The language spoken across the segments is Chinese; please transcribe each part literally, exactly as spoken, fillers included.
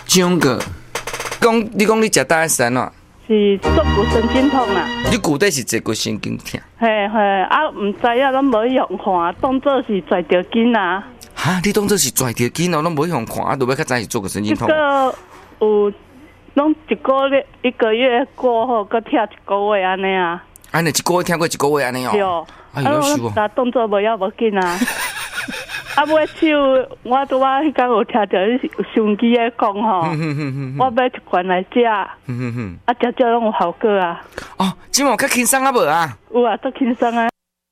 中个，讲你讲你食大山哦， 是坐骨神经痛啦。 你骨底是坐骨神经痛。 嘿嘿，啊，唔知影，拢无用看，当做是拽着筋啊。 哈，你当做是拽着筋哦，拢无用看，啊，落尾较早是做骨神经痛。 这个有，拢一个月一个月过后，搁跳一个月安尼啊。 安尼一个月听过一个月安尼哦。 对哦。 哎呦，是哦。 啊，动作无要无紧啊。啊，尾手我拄仔迄间有听着上机咧讲吼，我买一罐来食，啊，食食拢有效果啊。 哦，即满较轻松啊无啊？ 有啊，都轻松啊。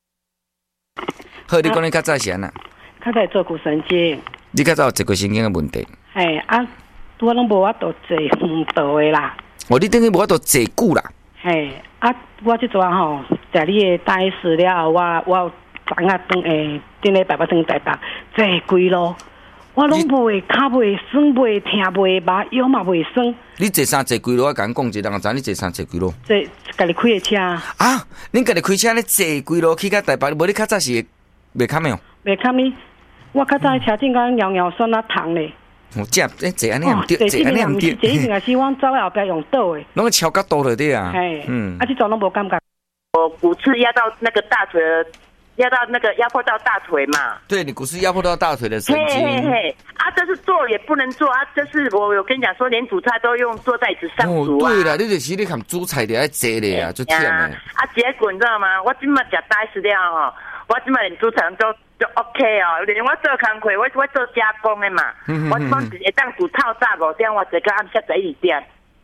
好，你讲你较早是安那？ 较早做骨神经。 你较早有坐骨神经的问题？ 嘿啊，我拢无法度坐远道的啦。 哦，你等于无法度坐久啦。 嘿啊，我即阵吼，食你的大食了后，我我。昨下顿诶，顶礼拜我顿台北坐几路，我拢袂骹袂酸，袂疼，袂麻，腰嘛袂酸。 你坐三坐几路？我甲你讲一，人知你坐三坐几路？ 坐家己开的车。 啊，恁家己开车咧坐几路去到台北？无你较早是袂堪的哦？ 袂堪呢？我较早车顶甲尿尿酸啊糖咧。 哦，这诶坐安尼唔对，坐安尼唔对。 坐一定是我走后壁用倒的。 拢超角度了对啊。 嘿，嗯，啊，这种拢无感觉。 我骨刺压到那个大腿了。压到那个压迫到大腿嘛？ 对，你骨刺压迫到大腿的神经。 嘿嘿嘿，啊，这是做也不能做啊，这是我有跟你讲说，连煮菜都用坐在椅子上煮啊。 哦，对啦，你就是你看煮菜就要坐咧啊，就忝诶。 啊，结果你知道吗？我今麦食大食了吼，我今麦连煮菜都就 OK 哦，连我做工课，我我做加工的嘛，嗯、我讲一当煮透早五点，我坐到暗下十一点。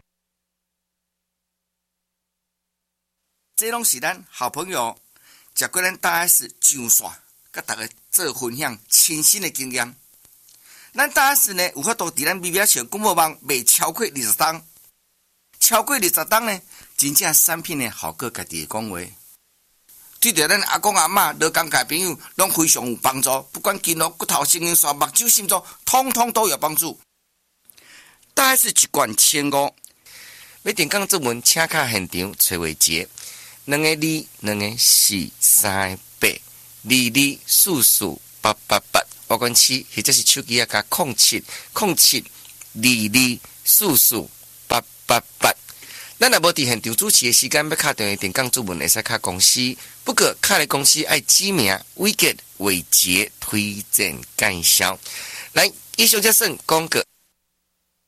这拢是咱好朋友。食过咱大 S 上线，甲大家做分享亲身的经验。咱大 S 呢有法度伫咱微微笑广播网卖超过二十档，超过二十档呢，真正产品呢效果家己讲话。对着咱阿公阿嬷、老公家朋友，拢非常有帮助。不管筋肉、骨头、神经线、目睭、心脏，通通都有帮助。大 S 一罐千五，要点讲这文请卡现场找话节。两个二，两个四，三八，二二四四八八八，我讲七，或者是手机啊加空七空七二二四四八八八。咱若无伫现场主持的时间，要敲电话电讲主文，会使敲公司。不过敲的公司爱指名、伟杰、伟杰推荐介绍。来，以上这算广告。